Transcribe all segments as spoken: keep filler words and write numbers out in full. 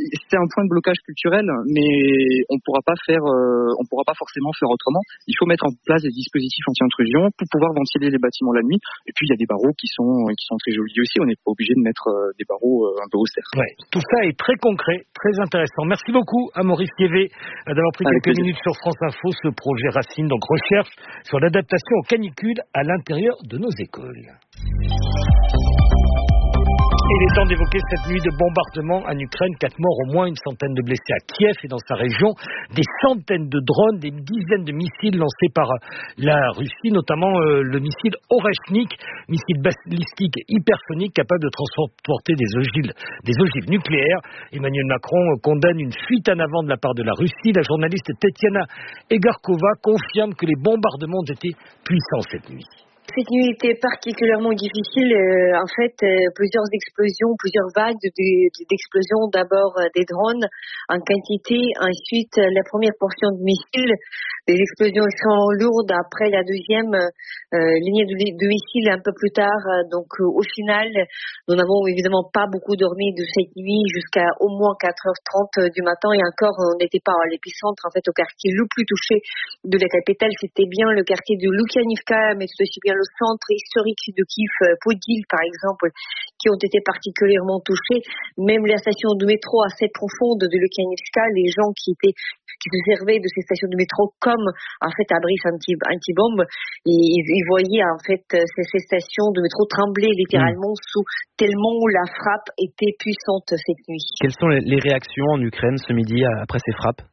c'est un point de blocage culturel, mais on pourra pas faire, euh, on pourra pas forcément faire autrement. Il faut mettre en place des dispositifs anti-intrusion pour pouvoir ventiler les bâtiments la nuit. Et puis il y a des barreaux qui sont qui sont très jolis aussi. On n'est pas obligé de mettre euh, des barreaux euh, un peu austères. Ouais, tout ça est très concret, très intéressant. Merci beaucoup à Maurice Yévé d'avoir pris Avec quelques plaisir. minutes sur France Info. Ce projet Racine, donc recherche sur l'adaptation aux canicules à l'intérieur de nos écoles. Il est temps d'évoquer cette nuit de bombardement en Ukraine. Quatre morts, au moins une centaine de blessés à Kiev et dans sa région. Des centaines de drones, des dizaines de missiles lancés par la Russie, notamment euh, le missile Oreshnik, missile balistique hypersonique capable de transporter des ogives, des ogives nucléaires. Emmanuel Macron condamne une fuite en avant de la part de la Russie. La journaliste Tetiana Egarkova confirme que les bombardements ont été puissants cette nuit. Cette nuit était particulièrement difficile. Euh, en fait, euh, plusieurs explosions, plusieurs vagues de, de, d'explosions. D'abord euh, des drones en quantité, ensuite euh, la première portion de missiles, des explosions extrêmement lourdes. Après la deuxième euh, lignée de, de missiles un peu plus tard. Euh, donc euh, au final, nous n'avons évidemment pas beaucoup dormi de cette nuit jusqu'à au moins quatre heures trente du matin. Et encore, on n'était pas à l'épicentre. En fait, au quartier le plus touché de la capitale, c'était bien le quartier de Lukianivka, mais tout aussi bien le centre historique de Kiev, Podil par exemple, qui ont été particulièrement touchés. Même la station de métro assez profonde de Lukianivka, les gens qui étaient qui se servaient de ces stations de métro comme en fait abris anti anti-bombes, ils, ils voyaient en fait ces, ces stations de métro trembler littéralement mmh. sous tellement la frappe était puissante cette nuit. Quelles sont les réactions en Ukraine ce midi après ces frappes?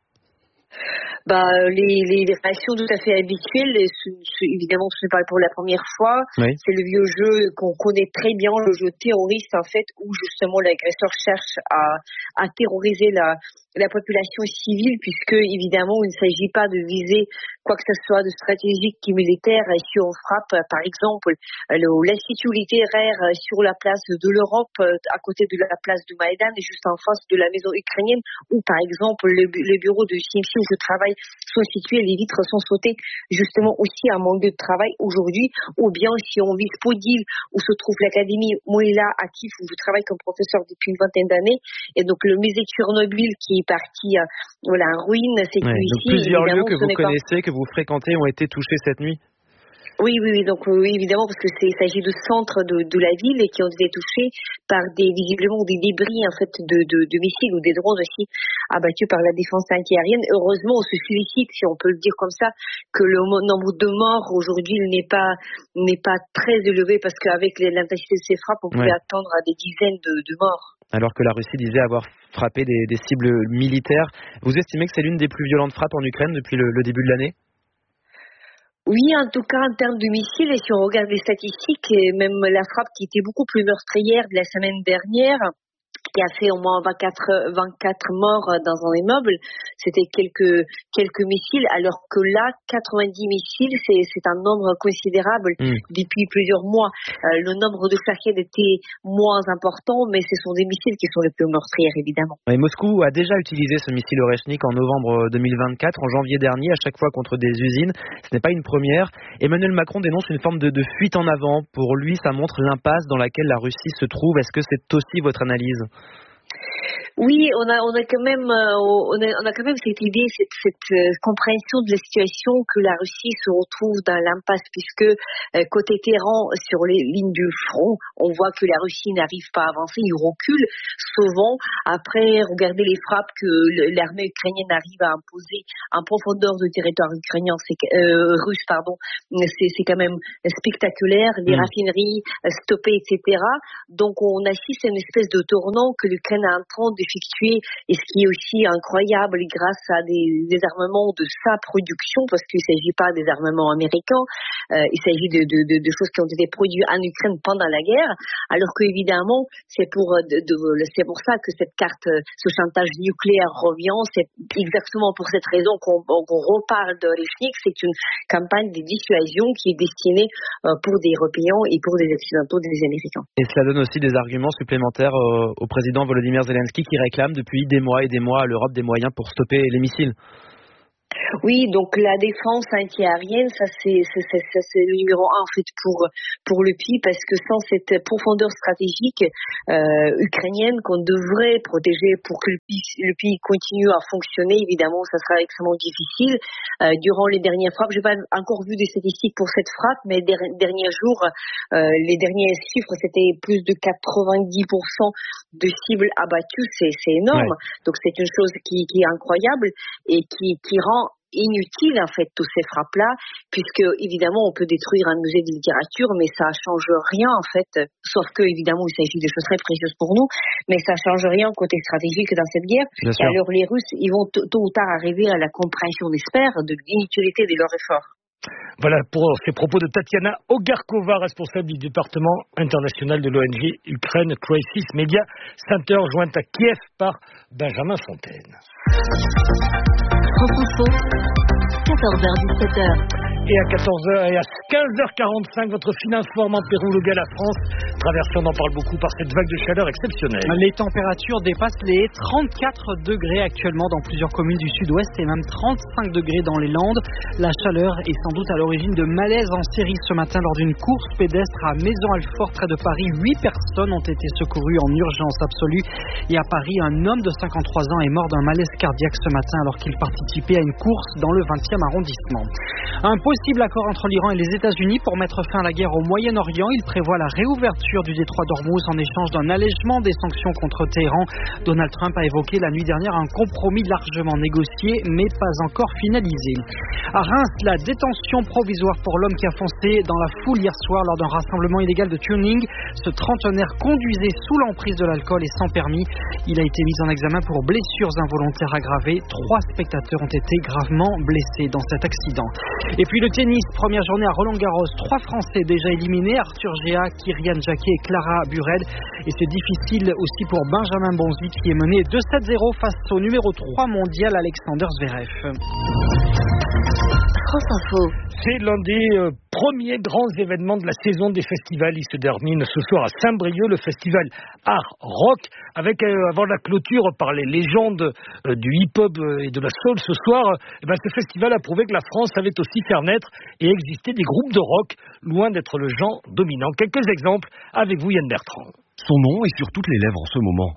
Bah, les, les, les réactions tout à fait habituelles, et ce, ce, évidemment ce n'est pas pour la première fois, oui. C'est le vieux jeu qu'on connaît très bien, le jeu terroriste en fait, où justement l'agresseur cherche à, à terroriser la, la population civile, puisque évidemment il ne s'agit pas de viser quoi que ce soit de stratégique qui militaire. Si on frappe par exemple le, l'Institut littéraire sur la place de l'Europe, à côté de la place du Maïdan, juste en face de la maison ukrainienne, ou par exemple le, le bureau de C M C où je travaille sont situés, les vitres sont sautées justement aussi à mon lieu de travail aujourd'hui, ou bien si on vise Podil où se trouve l'académie Moïla à Kiev où je travaille comme professeur depuis une vingtaine d'années, et donc le musée de Tchernobyl qui est parti euh, voilà, en ruine cette ouais, nuit donc ici. Plusieurs lieux que vous connaissez, pas... que vous fréquentez ont été touchés cette nuit? Oui, oui, oui, donc oui, évidemment, parce que c'est, il s'agit de centres de, de la ville et qui ont été touchés par des, visiblement, des débris, en fait, de, de, de missiles ou des drones aussi abattus par la défense antiaérienne. Heureusement, on se félicite, si on peut le dire comme ça, que le nombre de morts aujourd'hui n'est pas, n'est pas très élevé, parce qu'avec l'intensité de ces frappes, on pouvait ouais. attendre à des dizaines de, de morts. Alors que la Russie disait avoir frappé des, des cibles militaires. Vous estimez que c'est l'une des plus violentes frappes en Ukraine depuis le, le début de l'année? Oui, en tout cas, en termes de missiles, et si on regarde les statistiques, et même la frappe qui était beaucoup plus meurtrière de la semaine dernière, qui a fait au moins vingt-quatre, vingt-quatre morts dans un immeuble, c'était quelques, quelques missiles, alors que là, quatre-vingt-dix missiles, c'est, c'est un nombre considérable mmh. depuis plusieurs mois. Euh, le nombre de Shahed était moins important, mais ce sont des missiles qui sont les plus meurtrières, évidemment. Et Moscou a déjà utilisé ce missile Oreshnik en novembre deux mille vingt-quatre, en janvier dernier, à chaque fois contre des usines. Ce n'est pas une première. Emmanuel Macron dénonce une forme de, de fuite en avant. Pour lui, ça montre l'impasse dans laquelle la Russie se trouve. Est-ce que c'est aussi votre analyse? Oui, on a, on a quand même, on a, on a quand même cette idée, cette, cette euh, compréhension de la situation que la Russie se retrouve dans l'impasse, puisque euh, côté terrain, sur les lignes du front, on voit que la Russie n'arrive pas à avancer, il recule souvent. Après, regardez les frappes que l'armée ukrainienne arrive à imposer en profondeur du territoire ukrainien, c'est euh, russe, pardon. C'est, c'est quand même spectaculaire, les mmh. raffineries stoppées, et cetera. Donc, on assiste à une espèce de tournant que l'Ukraine est en train d'effectuer, et ce qui est aussi incroyable grâce à des, des armements de sa production, parce qu'il ne s'agit pas des armements américains, euh, il s'agit de, de, de, de choses qui ont été produites en Ukraine pendant la guerre, alors qu'évidemment c'est pour, de, de, c'est pour ça que cette carte, ce chantage nucléaire revient, c'est exactement pour cette raison qu'on, qu'on reparle de Oreshnik. C'est une campagne de dissuasion qui est destinée euh, pour des Européens et pour des Occidentaux, des Américains. Et cela donne aussi des arguments supplémentaires euh, au président Volodymyr Zelensky qui réclame depuis des mois et des mois à l'Europe des moyens pour stopper les missiles. Oui, donc la défense antiaérienne, ça c'est, c'est, c'est, c'est, c'est le numéro un en fait pour pour le pays, parce que sans cette profondeur stratégique euh, ukrainienne qu'on devrait protéger pour que le pays, le pays continue à fonctionner, évidemment, ça sera extrêmement difficile. Euh, durant les dernières frappes, j'ai pas encore vu des statistiques pour cette frappe, mais les derniers jours, euh, les derniers chiffres, c'était plus de quatre-vingt-dix pour cent de cibles abattues, c'est, c'est énorme. Ouais. Donc c'est une chose qui, qui est incroyable et qui, qui rend inutile en fait tous ces frappes là, puisque évidemment on peut détruire un musée de littérature, mais ça change rien en fait, sauf que évidemment il s'agit de choses très précieuses pour nous, mais ça change rien côté stratégique dans cette guerre. Et alors les Russes, ils vont tôt ou tard arriver à la compréhension, on espère, de l'inutilité de leur effort. Voilà pour ces propos de Tatiana Ogarkova, responsable du département international de l'O N G Ukraine Crisis Media Center, jointe à Kiev par Benjamin Fontaine. France Info, quatorze heures dix-sept heures. Et à quatorze heures et à quinze heures quarante-cinq, votre fil informe en Pérou, le la France, traversée, on en parle beaucoup, par cette vague de chaleur exceptionnelle. Les températures dépassent les trente-quatre degrés actuellement dans plusieurs communes du sud-ouest et même trente-cinq degrés dans les Landes. La chaleur est sans doute à l'origine de malaise en série ce matin lors d'une course pédestre à Maison-Alfort près de Paris. Huit personnes ont été secourues en urgence absolue. Et à Paris, un homme de cinquante-trois ans est mort d'un malaise cardiaque ce matin alors qu'il participait à une course dans le vingtième arrondissement. Un possible accord entre l'Iran et les États-Unis pour mettre fin à la guerre au Moyen-Orient. Il prévoit la réouverture du détroit d'Ormuz en échange d'un allègement des sanctions contre Téhéran. Donald Trump a évoqué la nuit dernière un compromis largement négocié, mais pas encore finalisé. À Reims, la détention provisoire pour l'homme qui a foncé dans la foule hier soir lors d'un rassemblement illégal de tuning. Ce trentenaire conduisait sous l'emprise de l'alcool et sans permis. Il a été mis en examen pour blessures involontaires aggravées. Trois spectateurs ont été gravement blessés dans cet accident. Et puis le tennis, première journée à Roland-Garros, trois Français déjà éliminés, Arthur Géa, Kyrian Jacquet et Clara Burel. Et c'est difficile aussi pour Benjamin Bonzi qui est mené deux sept zéro face au numéro trois mondial Alexander Zverev. France Info. C'est l'un des euh, premiers grands événements de la saison des festivals. Il se termine ce soir à Saint-Brieuc, le festival Art Rock, avec euh, avant la clôture par les légendes euh, du hip-hop euh, et de la soul ce soir. Euh, eh ben, ce festival a prouvé que la France savait aussi faire naître et exister des groupes de rock, loin d'être le genre dominant. Quelques exemples avec vous, Yann Bertrand. Son nom est sur toutes les lèvres en ce moment.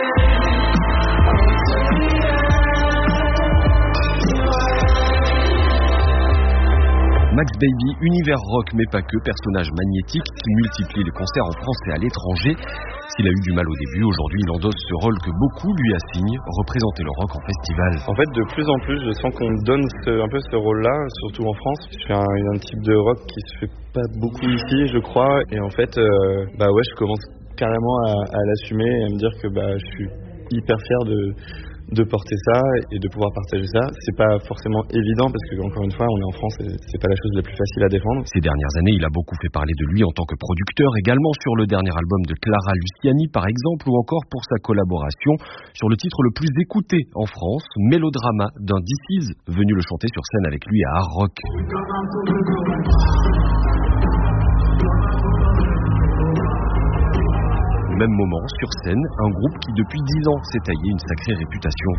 Max Baby, univers rock mais pas que, personnage magnétique qui multiplie les concerts en France et à l'étranger. S'il a eu du mal au début, aujourd'hui il endosse ce rôle que beaucoup lui assignent, représenter le rock en festival. En fait, de plus en plus, je sens qu'on me donne ce, un peu ce rôle-là, surtout en France. Je fais un, un type de rock qui se fait pas beaucoup ici, je crois, et en fait, euh, bah ouais, je commence carrément à, à l'assumer et à me dire que bah je suis hyper fier de de porter ça et de pouvoir partager ça. C'est pas forcément évident parce que, encore une fois, on est en France et c'est pas la chose la plus facile à défendre. Ces dernières années, il a beaucoup fait parler de lui en tant que producteur, également sur le dernier album de Clara Luciani, par exemple, ou encore pour sa collaboration sur le titre le plus écouté en France, Mélodrama, d'un D C venu le chanter sur scène avec lui à Art Rock. Même moment, sur scène, un groupe qui depuis dix ans s'est taillé une sacrée réputation.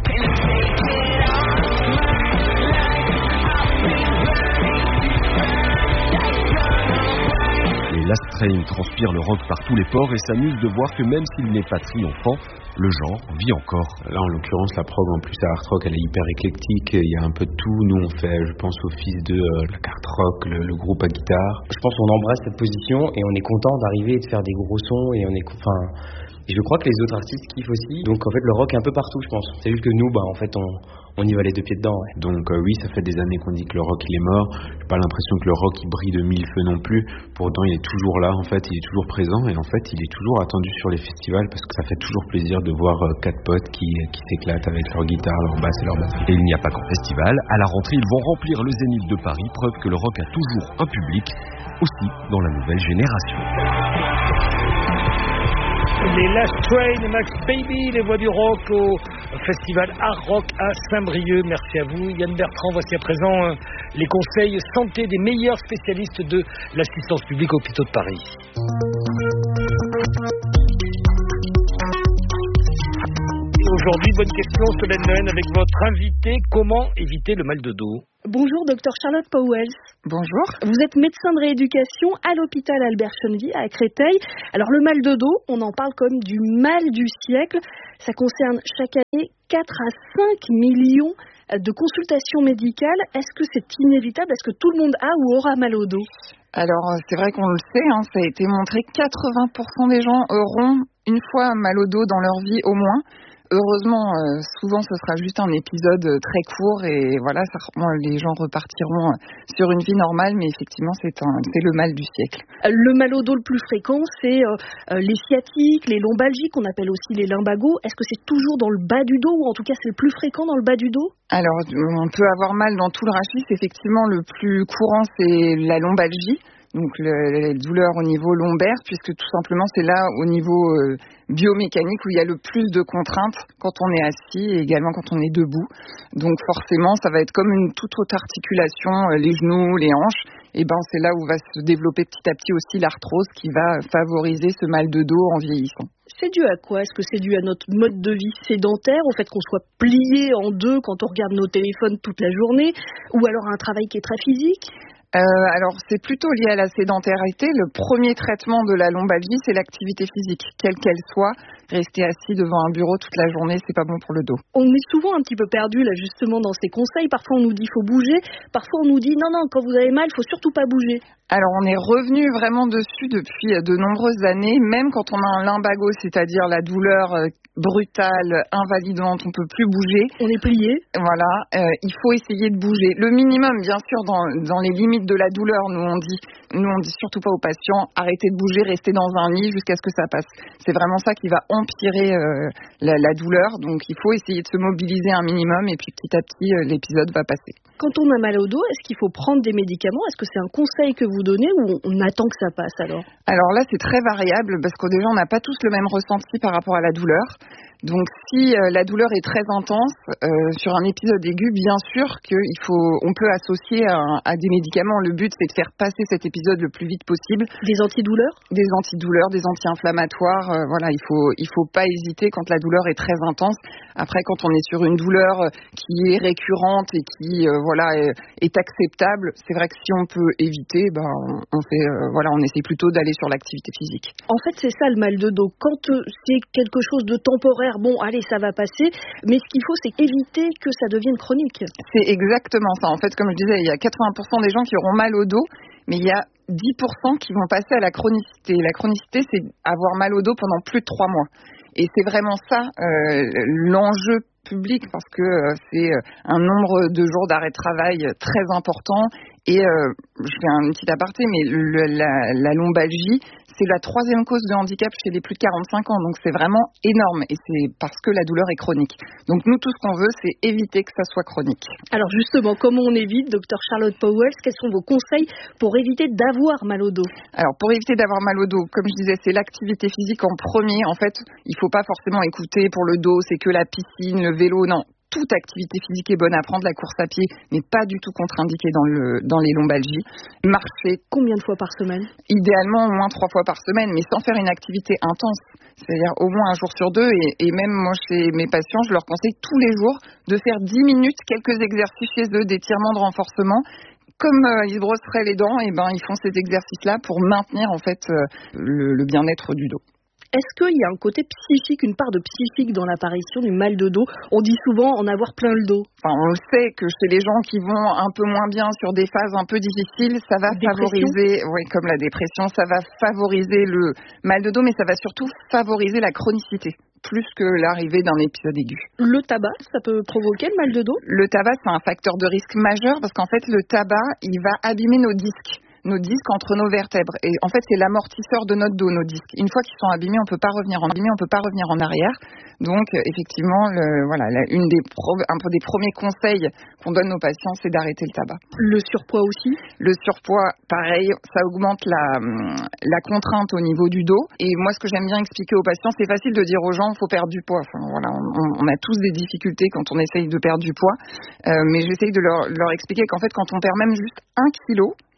Les Last Train transpirent le rock par tous les pores et s'amusent de voir que même s'il n'est pas triomphant, le genre vit encore. Là, en l'occurrence, la prog, en plus, à Art Rock, elle est hyper éclectique. Il y a un peu de tout. Nous, on fait, je pense, office de euh, la carte rock, le, le groupe à guitare. Je pense qu'on embrasse cette position et on est content d'arriver et de faire des gros sons. Et on est, enfin, et je crois que les autres artistes kiffent aussi. Donc, en fait, le rock est un peu partout, je pense. C'est juste que nous, bah, en fait, on, on y va les deux pieds dedans. Ouais. Donc, euh, oui, ça fait des années qu'on dit que le rock, il est mort. J'ai pas l'impression que le rock, il brille de mille feux non plus. Pourtant, il est toujours là, en fait. Il est toujours présent. Et en fait, il est toujours attendu sur les festivals parce que ça fait toujours plaisir de voir euh, quatre potes qui, qui s'éclatent avec leur guitare, leur basse et leur batterie. Et il n'y a pas qu'en festival. À la rentrée, ils vont remplir le Zénith de Paris, preuve que le rock a toujours un public, aussi dans la nouvelle génération. Les Last Train et Max Baby, les voix du rock au festival Art Rock à Saint-Brieuc. Merci à vous, Yann Bertrand. Voici à présent euh, les conseils santé des meilleurs spécialistes de l'assistance publique aux hôpitaux de Paris. aujourd'hui. Bonne question, Solène Lehen, avec votre invité. Comment éviter le mal de dos? Bonjour, docteur Charlotte Powell. Bonjour. Vous êtes médecin de rééducation à l'hôpital Albert Cheneville à Créteil. Alors, le mal de dos, on en parle comme du mal du siècle. Ça concerne chaque année quatre à cinq millions de consultations médicales. Est-ce que c'est inévitable? Est-ce que tout le monde a ou aura mal au dos? Alors, c'est vrai qu'on le sait, hein, ça a été montré, quatre-vingts pour cent des gens auront une fois mal au dos dans leur vie au moins. Heureusement, euh, souvent ce sera juste un épisode très court et voilà, ça, bon, les gens repartiront sur une vie normale, mais effectivement c'est, un, c'est le mal du siècle. Le mal au dos le plus fréquent, c'est euh, les sciatiques, les lombalgies, qu'on appelle aussi les lumbagos. Est-ce que c'est toujours dans le bas du dos, ou en tout cas c'est le plus fréquent dans le bas du dos? Alors, on peut avoir mal dans tout le rachis. Effectivement, le plus courant c'est la lombalgie. Donc le, les douleurs au niveau lombaire, puisque tout simplement c'est là au niveau euh, biomécanique où il y a le plus de contraintes quand on est assis et également quand on est debout. Donc forcément ça va être comme une toute autre articulation, euh, les genoux, les hanches, et ben c'est là où va se développer petit à petit aussi l'arthrose qui va favoriser ce mal de dos en vieillissant. C'est dû à quoi? Est-ce que c'est dû à notre mode de vie sédentaire, au fait qu'on soit plié en deux quand on regarde nos téléphones toute la journée, ou alors à un travail qui est très physique? Euh, alors c'est plutôt lié à la sédentarité. Le premier traitement de la lombalgie, c'est l'activité physique, quelle qu'elle soit. Rester assis devant un bureau toute la journée, c'est pas bon pour le dos. On est souvent un petit peu perdu là justement dans ces conseils. Parfois on nous dit faut bouger, parfois on nous dit non non, quand vous avez mal, faut surtout pas bouger. Alors on est revenu vraiment dessus depuis de nombreuses années, même quand on a un lumbago, c'est-à-dire la douleur brutale, invalidante, on peut plus bouger. On est plié. Voilà, euh, il faut essayer de bouger. Le minimum, bien sûr, dans, dans les limites de la douleur, nous on dit, nous on dit surtout pas aux patients, arrêtez de bouger, restez dans un lit jusqu'à ce que ça passe. C'est vraiment ça qui va empirer euh, la, la douleur, donc il faut essayer de se mobiliser un minimum et puis petit à petit euh, l'épisode va passer. Quand on a mal au dos, est-ce qu'il faut prendre des médicaments? Est-ce que c'est un conseil que vous donnez ou on attend que ça passe alors? Alors là, c'est très variable parce que déjà, on n'a pas tous le même ressenti par rapport à la douleur. Donc si euh, la douleur est très intense euh, sur un épisode aigu, bien sûr qu'il faut, on peut associer à, à des médicaments. Le but c'est de faire passer cet épisode le plus vite possible. Des antidouleurs? Des antidouleurs, des anti-inflammatoires. Euh, voilà, il faut il faut pas hésiter quand la douleur est très intense. Après, quand on est sur une douleur qui est récurrente et qui euh, voilà est, est acceptable, c'est vrai que si on peut éviter, ben on, on fait euh, voilà, on essaie plutôt d'aller sur l'activité physique. En fait, c'est ça le mal de dos. Quand euh, c'est quelque chose de temporaire, bon, allez, ça va passer. Mais ce qu'il faut, c'est éviter que ça devienne chronique. C'est exactement ça. En fait, comme je disais, il y a quatre-vingts pour cent des gens qui auront mal au dos, mais il y a dix pour cent qui vont passer à la chronicité. La chronicité, c'est avoir mal au dos pendant plus de trois mois. Et c'est vraiment ça, euh, l'enjeu public, parce que euh, c'est un nombre de jours d'arrêt de travail très important. Et euh, je fais un petit aparté, mais le, la, la lombalgie, c'est la troisième cause de handicap chez les plus de quarante-cinq ans. Donc c'est vraiment énorme et c'est parce que la douleur est chronique. Donc nous, tout ce qu'on veut, c'est éviter que ça soit chronique. Alors justement, comment on évite, docteur Charlotte Powell? Quels sont vos conseils pour éviter d'avoir mal au dos? Alors pour éviter d'avoir mal au dos, comme je disais, c'est l'activité physique en premier. En fait, il ne faut pas forcément écouter pour le dos, c'est que la piscine, le vélo, non. Toute activité physique est bonne à prendre, la course à pied n'est pas du tout contre-indiquée dans, le, dans les lombalgies. Marcher. Combien de fois par semaine? Idéalement au moins trois fois par semaine, mais sans faire une activité intense. C'est-à-dire au moins un jour sur deux. Et, et même moi, chez mes patients, je leur conseille tous les jours de faire dix minutes, quelques exercices chez eux, d'étirement, de renforcement. Comme euh, ils se brosseraient les dents, et ben ils font ces exercices-là pour maintenir en fait euh, le, le bien-être du dos. Est-ce qu'il y a un côté psychique, une part de psychique dans l'apparition du mal de dos? On dit souvent en avoir plein le dos. Enfin, on le sait que chez les gens qui vont un peu moins bien sur des phases un peu difficiles, ça va dépression. favoriser, oui, comme la dépression, ça va favoriser le mal de dos, mais ça va surtout favoriser la chronicité, plus que l'arrivée d'un épisode aigu. Le tabac, ça peut provoquer le mal de dos? Le tabac, c'est un facteur de risque majeur parce qu'en fait, le tabac, il va abîmer nos disques. nos disques entre nos vertèbres. Et en fait, c'est l'amortisseur de notre dos, nos disques. Une fois qu'ils sont abîmés, on peut pas revenir en abîmés, on peut pas revenir en arrière. Donc, effectivement, le, voilà, la, une des pro, un peu des premiers conseils qu'on donne aux patients, c'est d'arrêter le tabac. Le surpoids aussi? Le surpoids, pareil, ça augmente la, la contrainte au niveau du dos. Et moi, ce que j'aime bien expliquer aux patients, c'est facile de dire aux gens, il faut perdre du poids. Enfin, voilà, on, on a tous des difficultés quand on essaye de perdre du poids. Euh, mais j'essaye de leur, leur expliquer qu'en fait, quand on perd même juste un kilo,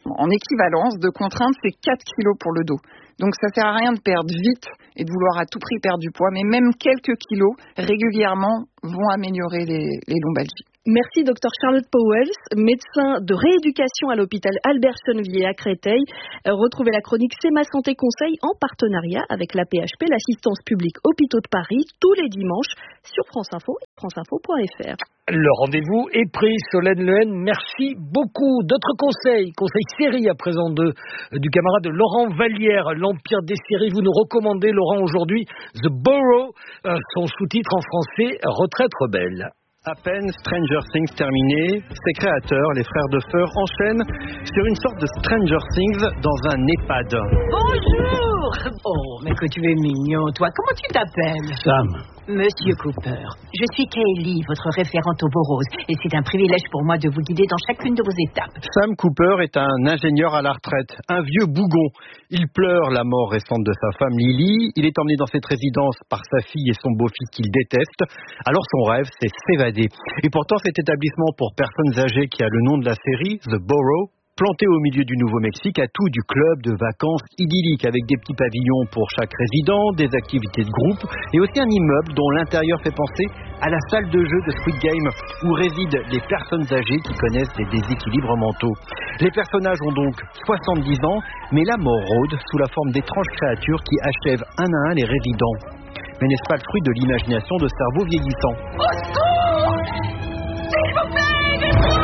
En équivalence de contrainte, c'est quatre kilos pour le dos. Donc ça sert à rien de perdre vite et de vouloir à tout prix perdre du poids, mais même quelques kilos régulièrement vont améliorer les, les lombalgies. Merci docteur Charlotte Pauwels, médecin de rééducation à l'hôpital Albert Chenevier à Créteil. Retrouvez la chronique C'est ma santé conseil en partenariat avec l'A P H P, l'assistance publique Hôpitaux de Paris, tous les dimanches sur France Info et franceinfo point f r. Le rendez-vous est pris, Solène Lehen, merci beaucoup. D'autres conseils, conseils séries à présent de, du camarade Laurent Vallière, l'Empire des séries. Vous nous recommandez, Laurent, aujourd'hui The Borough, euh, son sous-titre en français, Retraite rebelle. À peine Stranger Things terminé, ses créateurs, les frères Duffer, enchaînent sur une sorte de Stranger Things dans un EHPAD. Bonjour! Oh, mais que tu es mignon, toi. Comment tu t'appelles? Sam. Monsieur Cooper, je suis Kaylee, votre référente au Boros, et c'est un privilège pour moi de vous guider dans chacune de vos étapes. Sam Cooper est un ingénieur à la retraite, un vieux bougon. Il pleure la mort récente de sa femme Lily. Il est emmené dans cette résidence par sa fille et son beau-fils qu'il déteste. Alors son rêve, c'est s'évader. Et pourtant, cet établissement pour personnes âgées qui a le nom de la série, The Borough, planté au milieu du Nouveau-Mexique, a tout du club de vacances idyllique avec des petits pavillons pour chaque résident, des activités de groupe et aussi un immeuble dont l'intérieur fait penser à la salle de jeu de Squid Game où résident les personnes âgées qui connaissent des déséquilibres mentaux. Les personnages ont donc soixante-dix ans, mais la mort rôde sous la forme d'étranges créatures qui achèvent un à un les résidents. Mais n'est-ce pas le fruit de l'imagination de cerveaux vieillissants? Au secours! S'il vous plaît!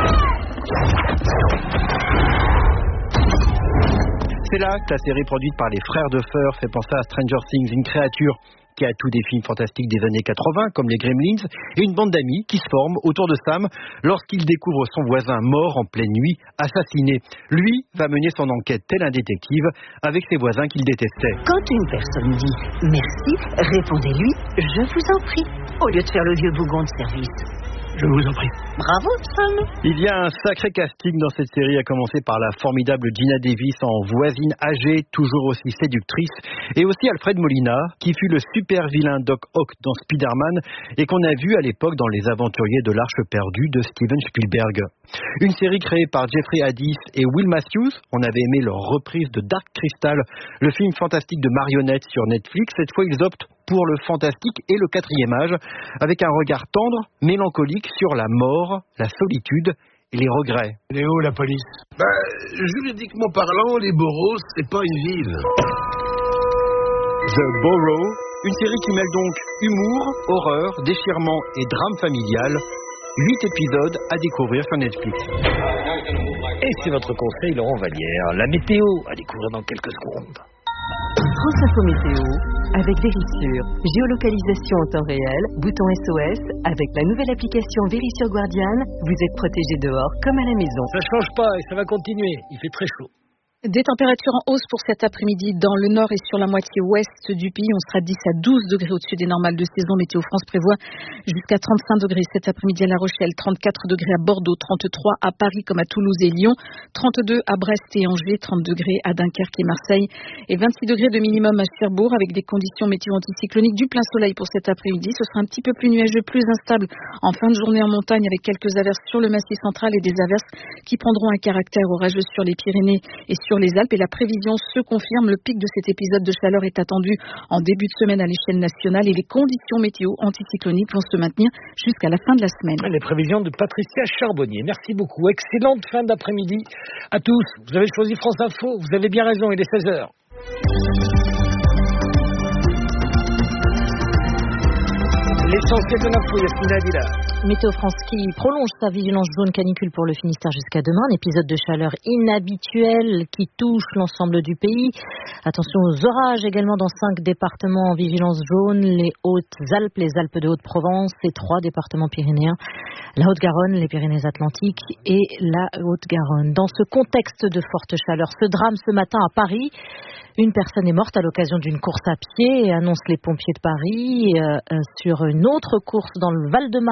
C'est là que la série produite par les frères Duffer fait penser à Stranger Things, une créature qui a tout des films fantastiques des années quatre-vingts, comme les Gremlins, et une bande d'amis qui se forment autour de Sam lorsqu'il découvre son voisin mort en pleine nuit, assassiné. Lui va mener son enquête tel un détective avec ses voisins qu'il détestait. Quand une personne dit merci, répondez-lui je vous en prie, au lieu de faire le vieux bougon de service. Je vous en prie. Bravo, Sam. Il y a un sacré casting dans cette série, à commencer par la formidable Gina Davis en voisine âgée, toujours aussi séductrice, et aussi Alfred Molina, qui fut le super vilain Doc Ock dans Spider-Man et qu'on a vu à l'époque dans Les Aventuriers de l'Arche perdue de Steven Spielberg. Une série créée par Jeffrey Addis et Will Matthews. On avait aimé leur reprise de Dark Crystal, le film fantastique de marionnettes sur Netflix. Cette fois, ils optent pour le fantastique et le quatrième âge, avec un regard tendre, mélancolique sur la mort, la solitude et les regrets. Elle est où la police? Bah, juridiquement parlant, les Boros, c'est pas une ville. The Borough, une série qui mêle donc humour, horreur, déchirement et drame familial. Huit épisodes à découvrir sur Netflix. Et c'est votre conseil, Laurent Vallière. La météo à découvrir dans quelques secondes. France Info Météo, avec Vérissure, géolocalisation en temps réel, bouton S O S, avec la nouvelle application Vérissure Guardian, vous êtes protégé dehors comme à la maison. Ça change pas et ça va continuer, il fait très chaud. Des températures en hausse pour cet après-midi dans le nord et sur la moitié ouest du pays. On sera dix à douze degrés au-dessus des normales de saison. Météo France prévoit jusqu'à trente-cinq degrés cet après-midi à La Rochelle, trente-quatre degrés à Bordeaux, trente-trois à Paris comme à Toulouse et Lyon, trente-deux à Brest et Angers, trente degrés à Dunkerque et Marseille et vingt-six degrés de minimum à Cherbourg avec des conditions météo anticycloniques, du plein soleil pour cet après-midi. Ce sera un petit peu plus nuageux, plus instable en fin de journée en montagne avec quelques averses sur le massif central et des averses qui prendront un caractère orageux sur les Pyrénées et sur les Alpes. Et la prévision se confirme, le pic de cet épisode de chaleur est attendu en début de semaine à l'échelle nationale et les conditions météo anticycloniques vont se maintenir jusqu'à la fin de la semaine. Les prévisions de Patricia Charbonnier. Merci beaucoup. Excellente fin d'après-midi à tous. Vous avez choisi France Info, vous avez bien raison, il est seize heures. L'essentiel de l'info, Yasmina Villa. Météo France qui prolonge sa vigilance jaune canicule pour le Finistère jusqu'à demain. Un épisode de chaleur inhabituel qui touche l'ensemble du pays. Attention aux orages également dans cinq départements en vigilance jaune. Les Hautes-Alpes, les Alpes de Haute-Provence et trois départements pyrénéens. La Haute-Garonne, les Pyrénées-Atlantiques et la Haute-Garonne. Dans ce contexte de forte chaleur, ce drame ce matin à Paris. Une personne est morte à l'occasion d'une course à pied, annoncent les pompiers de Paris. Euh, sur une autre course dans le Val-de-Marne, plus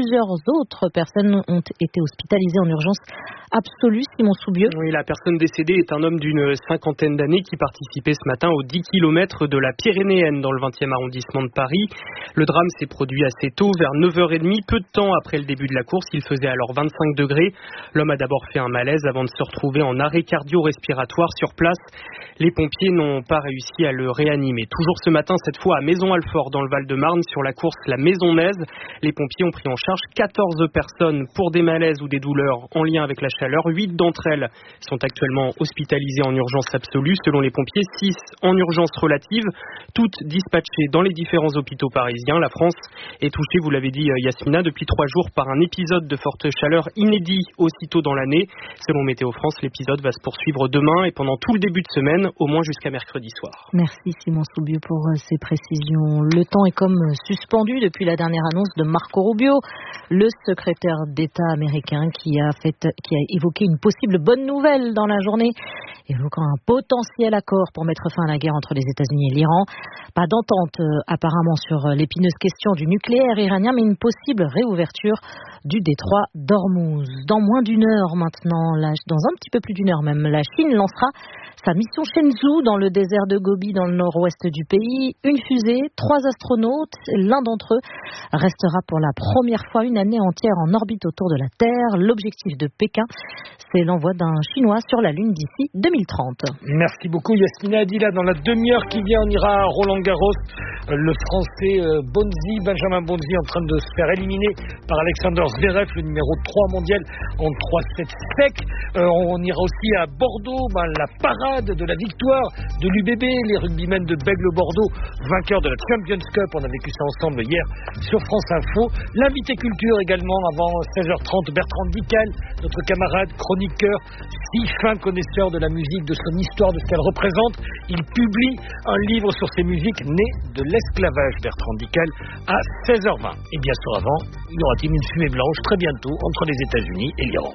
Plusieurs autres personnes ont été hospitalisées en urgence absolue. Simon Soubieux. Oui, la personne décédée est un homme d'une cinquantaine d'années qui participait ce matin aux dix kilomètres de la Pyrénéenne dans le vingtième arrondissement de Paris. Le drame s'est produit assez tôt, vers neuf heures trente, peu de temps après le début de la course. Il faisait alors vingt-cinq degrés. L'homme a d'abord fait un malaise avant de se retrouver en arrêt cardio-respiratoire sur place. Les pompiers n'ont pas réussi à le réanimer. Toujours ce matin, cette fois à Maison-Alfort dans le Val-de-Marne, sur la course La Maisonnaise. Les pompiers ont pris en charge quatorze personnes pour des malaises ou des douleurs en lien avec la chaleur. huit d'entre elles sont actuellement hospitalisées en urgence absolue. Selon les pompiers, six en urgence relative, toutes dispatchées dans les différents hôpitaux parisiens. La France est touchée, vous l'avez dit Yasmina, depuis trois jours par un épisode de forte chaleur inédit aussitôt dans l'année. Selon Météo France, l'épisode va se poursuivre demain et pendant tout le début de semaine, au moins jusqu'à mercredi soir. Merci Simon Soubieux pour ces précisions. Le temps est comme suspendu depuis la dernière annonce de Marco Rubio, le secrétaire d'État américain qui a, fait, qui a évoqué une possible bonne nouvelle dans la journée, évoquant un potentiel accord pour mettre fin à la guerre entre les États-Unis et l'Iran. Pas d'entente euh, apparemment sur l'épineuse question du nucléaire iranien, mais une possible réouverture du détroit d'Ormuz. Dans moins d'une heure maintenant, la, dans un petit peu plus d'une heure même, la Chine lancera sa mission Shenzhou dans le désert de Gobi, dans le nord-ouest du pays. Une fusée, trois astronautes, l'un d'entre eux restera pour la première fois une année entière en orbite autour de la Terre. L'objectif de Pékin, c'est l'envoi d'un Chinois sur la Lune d'ici deux mille trente. Merci beaucoup Yasmina Adila. Dans la demi-heure qui vient, on ira à Roland-Garros. Le Français Bonzi, Benjamin Bonzi, en train de se faire éliminer par Alexander Zverev, le numéro trois mondial, en trois sept sec. Euh, on ira aussi à Bordeaux, ben, la parade de la victoire de l'U B B, les rugbymen de Bègle-Bordeaux, vainqueurs de la Champions Cup. On a vécu ça ensemble hier sur France Info. L'invité culture également avant seize heures trente, Bertrand Dical, notre camarade chroniqueur, si fin connaisseur de la musique, de son histoire, de ce qu'elle représente. Il publie un livre sur ces musiques nées de l'esclavage, Bertrand Dical, à seize heures vingt. Et bien sûr avant, il y aura-t-il une fumée blanche très bientôt entre les États-Unis et l'Iran.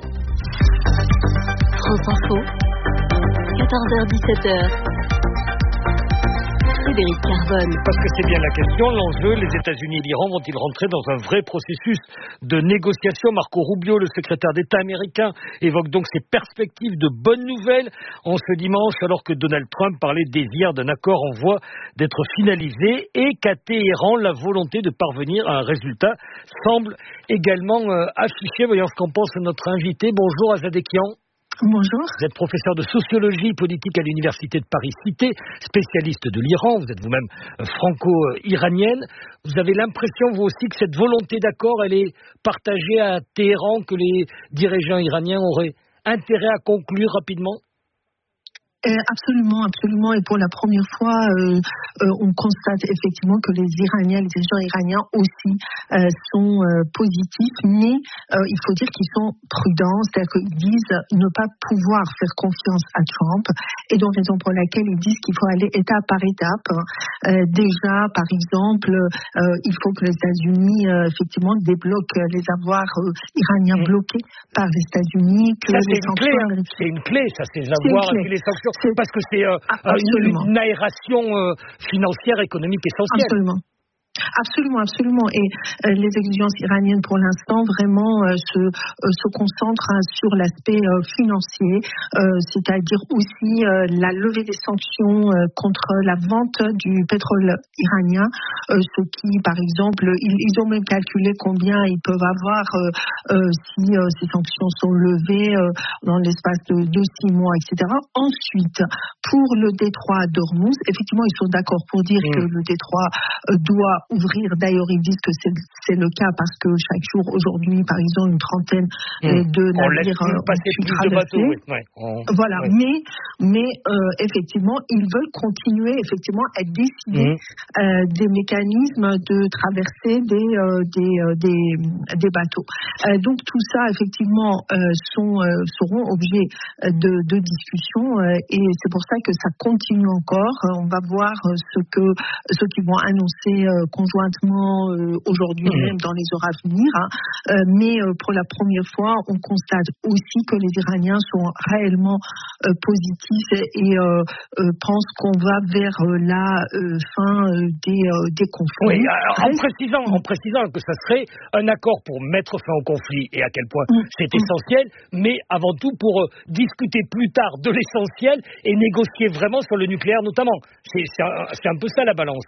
France Info, quatorze heures dix-sept heures. Frédéric Carbone. Parce que c'est bien la question, l'enjeu, les États-Unis et l'Iran vont-ils rentrer dans un vrai processus de négociation? Marco Rubio, le secrétaire d'État américain, évoque donc ses perspectives de bonnes nouvelles en ce dimanche, alors que Donald Trump parlait désir d'un accord en voie d'être finalisé et qu'à Téhéran, la volonté de parvenir à un résultat semble également euh, affichée. Voyons ce qu'en pense notre invité. Bonjour Azadekian. Bonjour. Vous êtes professeur de sociologie politique à l'Université de Paris-Cité, spécialiste de l'Iran, vous êtes vous-même franco-iranienne. Vous avez l'impression, vous aussi, que cette volonté d'accord, elle est partagée à Téhéran, que les dirigeants iraniens auraient intérêt à conclure rapidement? Euh, absolument, absolument. Et pour la première fois, euh, euh, on constate effectivement que les Iraniens, les dirigeants iraniens aussi euh, sont euh, positifs, mais euh, il faut dire qu'ils sont prudents, c'est-à-dire qu'ils disent ne pas pouvoir faire confiance à Trump, et donc raison pour laquelle ils disent qu'il faut aller étape par étape. Euh, déjà, par exemple, euh, il faut que les États-Unis euh, effectivement débloquent les avoirs euh, iraniens mmh. bloqués par les États-Unis. Que ça, les c'est, une clé, hein. c'est une clé, ça, ces avoirs et les sanctions. Parce que c'est euh, une, une aération euh, financière, économique essentielle. Absolument. Absolument, absolument. Et euh, les exigences iraniennes, pour l'instant, vraiment euh, se, euh, se concentrent hein, sur l'aspect euh, financier, euh, c'est-à-dire aussi euh, la levée des sanctions euh, contre la vente du pétrole iranien, euh, ce qui, par exemple, ils, ils ont même calculé combien ils peuvent avoir euh, euh, si euh, ces sanctions sont levées euh, dans l'espace de, de six mois, et cetera. Ensuite, pour le détroit d'Ormuz, effectivement, ils sont d'accord pour dire mmh. que le détroit euh, doit ouvrir. D'ailleurs, ils disent que c'est, c'est le cas parce que chaque jour, aujourd'hui, par exemple, une trentaine mmh. de navires ont pu traverser. Oui. Ouais. On... Voilà. Ouais. Mais, mais euh, effectivement, ils veulent continuer effectivement à décider mmh. euh, des mécanismes de traversée des euh, des, euh, des des bateaux. Euh, donc tout ça, effectivement, euh, sont euh, seront objets de, de discussion euh, et c'est pour ça que ça continue encore. On va voir ce que ceux qui vont annoncer euh, conjointement euh, aujourd'hui mmh. même dans les heures à venir. Hein. Euh, mais euh, pour la première fois, on constate aussi que les Iraniens sont réellement euh, positifs et euh, euh, pensent qu'on va vers euh, la euh, fin euh, des, euh, des conflits. Oui, alors, en, précisant, en précisant que ça serait un accord pour mettre fin au conflit et à quel point mmh. c'est mmh. essentiel, mais avant tout pour euh, discuter plus tard de l'essentiel et négocier vraiment sur le nucléaire notamment. C'est, c'est, un, c'est un peu ça la balance.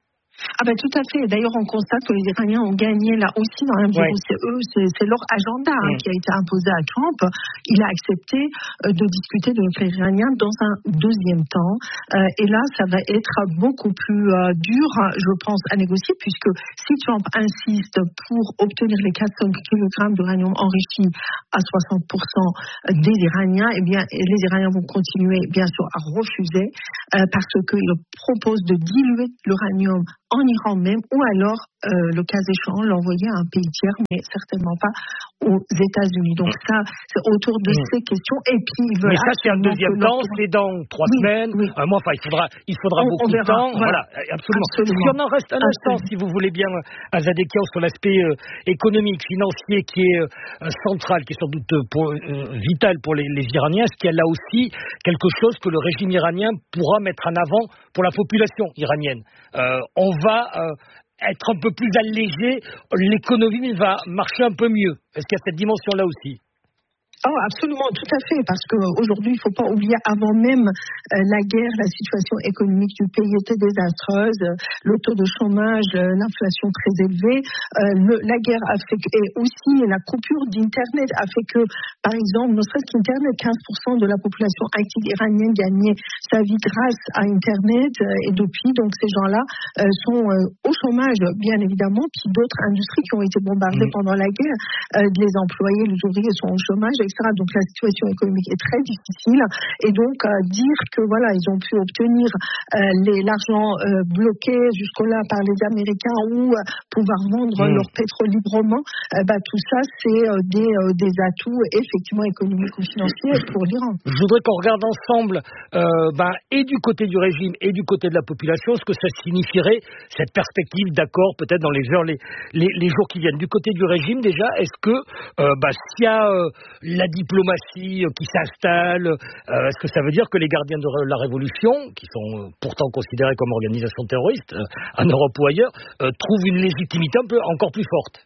Ah ben tout à fait. D'ailleurs, on constate que les Iraniens ont gagné là aussi dans la mesure où c'est eux, c'est, c'est leur agenda hein, mmh. qui a été imposé à Trump. Il a accepté euh, de discuter de nucléaire iranien dans un deuxième temps. Euh, et là, ça va être beaucoup plus euh, dur, je pense, à négocier, puisque si Trump insiste pour obtenir les quatre cents kilogrammes d'uranium enrichi à soixante pour cent des Iraniens, eh bien, les Iraniens vont continuer, bien sûr, à refuser euh, parce qu'ils proposent de diluer l'uranium en Iran même, ou alors, euh, le cas échéant, l'envoyer à un pays tiers, mais certainement pas aux États-Unis. Donc ça, c'est autour de mmh. ces questions. Et puis, ils veulent mais ça, c'est un deuxième temps, c'est dans trois oui, semaines, oui. un mois. Enfin, il faudra, il faudra on, beaucoup on verra, de temps. Voilà, voilà absolument. absolument. Si on en reste un instant, si vous voulez bien, Azadekian, sur l'aspect euh, économique, financier, qui est euh, central, qui est sans doute euh, pour, euh, vital pour les, les Iraniens, est-ce qu'il y a là aussi quelque chose que le régime iranien pourra mettre en avant pour la population iranienne? euh, On va euh, être un peu plus allégé, l'économie va marcher un peu mieux. Est-ce qu'il y a cette dimension-là aussi? Oh, absolument, tout à fait, parce qu'aujourd'hui, il ne faut pas oublier, avant même euh, la guerre, la situation économique du pays était désastreuse, le taux de chômage, euh, l'inflation très élevée, euh, le, la guerre a fait, et aussi la coupure d'Internet a fait que, par exemple, ne serait-ce qu'Internet, quinze pour cent de la population active iranienne gagnait sa vie grâce à Internet, euh, et depuis, donc, ces gens-là euh, sont euh, au chômage, bien évidemment, puis d'autres industries qui ont été bombardées mmh. pendant la guerre, euh, les employés, les ouvriers sont au chômage, et cetera. Donc la situation économique est très difficile et donc euh, dire que voilà ils ont pu obtenir euh, les, l'argent euh, bloqué jusque-là par les Américains ou euh, pouvoir vendre mmh. leur pétrole librement, euh, bah, tout ça c'est euh, des, euh, des atouts effectivement économiques ou financiers pour l'Iran. Je voudrais qu'on regarde ensemble euh, bah, et du côté du régime et du côté de la population ce que ça signifierait cette perspective d'accord peut-être dans les heures, les, les, les jours qui viennent. Du côté du régime déjà, est-ce que euh, bah, s'il y a euh, la diplomatie qui s'installe, euh, est-ce que ça veut dire que les gardiens de la révolution, qui sont euh, pourtant considérés comme organisations terroristes euh, en Europe ou ailleurs, euh, trouvent une légitimité un peu encore plus forte?